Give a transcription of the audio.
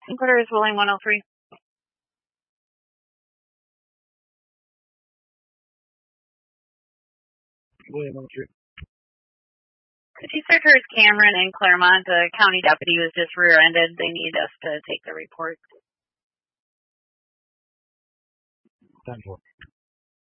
Inquiry is Willing 103. William 103. Could you search for Cameron in Claremont? The county deputy was just rear-ended. They need us to take the report. 10-4.